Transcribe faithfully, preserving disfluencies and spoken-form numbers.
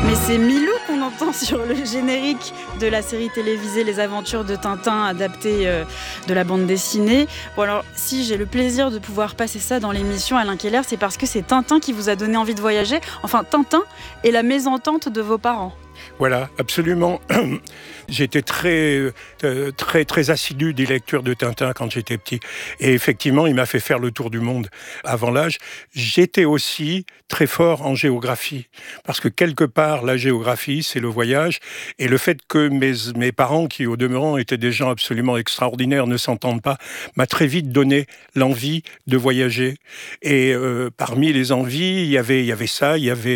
Mais c'est Milou qu'on entend sur le générique de la série télévisée Les Aventures de Tintin, adaptée euh, de la bande dessinée. Bon alors, si j'ai le plaisir de pouvoir passer ça dans l'émission Alain Keller, c'est parce que c'est Tintin qui vous a donné envie de voyager. Enfin, Tintin et la mésentente de vos parents. Voilà, absolument. J'étais très, euh, très, très assidu des lectures de Tintin quand j'étais petit. Et effectivement, il m'a fait faire le tour du monde avant l'âge. J'étais aussi très fort en géographie. Parce que quelque part, la géographie, c'est le voyage. Et le fait que mes, mes parents, qui au demeurant étaient des gens absolument extraordinaires, ne s'entendent pas, m'a très vite donné l'envie de voyager. Et euh, parmi les envies, il y avait, il y avait ça, il y avait